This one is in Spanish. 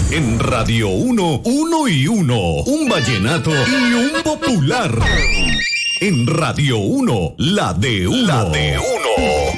En Radio 1, 1 y 1, un vallenato y un popular. En Radio 1, la de uno. La de uno.